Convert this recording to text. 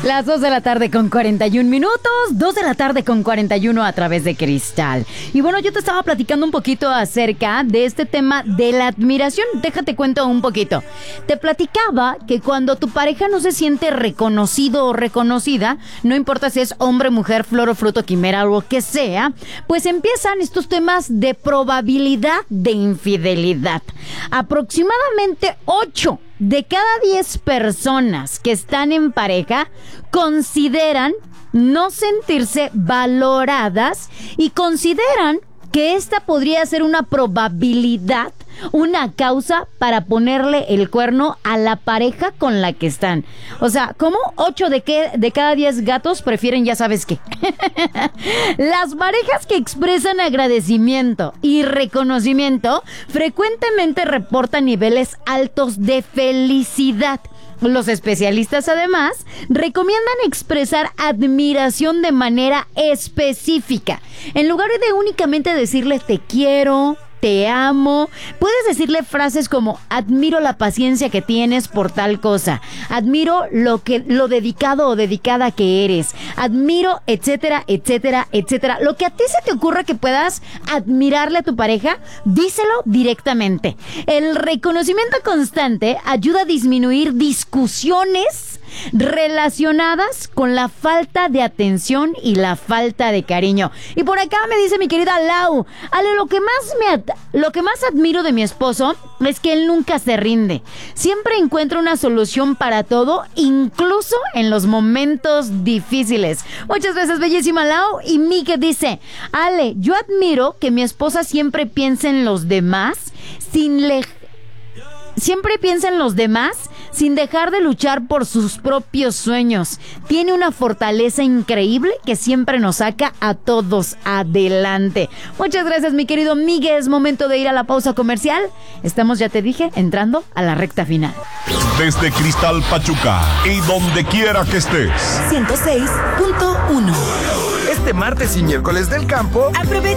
Las 2 de la tarde con 41 minutos, 2 de la tarde con 41 a través de Cristal. Y bueno, yo te estaba platicando un poquito acerca de este tema de la admiración. Déjate cuento un poquito. Te platicaba que cuando tu pareja no se siente reconocido o reconocida, no importa si es hombre, mujer, flor o fruto, quimera o lo que sea, pues empiezan estos temas de probabilidad de infidelidad. Aproximadamente 8 de cada 10 personas que están en pareja consideran no sentirse valoradas y consideran que esta podría ser una probabilidad, una causa para ponerle el cuerno a la pareja con la que están. O sea, ¿cómo? 8 de cada 10 gatos prefieren ya sabes qué. Las parejas que expresan agradecimiento y reconocimiento frecuentemente reportan niveles altos de felicidad. Los especialistas, además, recomiendan expresar admiración de manera específica. En lugar de únicamente decirle te quiero, te amo, puedes decirle frases como admiro la paciencia que tienes por tal cosa, admiro lo dedicado o dedicada que eres, admiro, etcétera, etcétera, etcétera. Lo que a ti se te ocurra que puedas admirarle a tu pareja, díselo directamente. El reconocimiento constante ayuda a disminuir discusiones relacionadas con la falta de atención y la falta de cariño. Y por acá me dice mi querida Lau, Ale, lo que más admiro de mi esposo es que él nunca se rinde. Siempre encuentra una solución para todo, incluso en los momentos difíciles. Muchas gracias, bellísima Lau. Y Mike dice, Ale, yo admiro que mi esposa siempre piense en los demás sin dejar de luchar por sus propios sueños. Tiene una fortaleza increíble que siempre nos saca a todos adelante. Muchas gracias, mi querido Miguel. Es momento de ir a la pausa comercial. Estamos, ya te dije, entrando a la recta final. Desde Cristal Pachuca y donde quiera que estés. 106.1. Este martes y miércoles del campo, aprovecha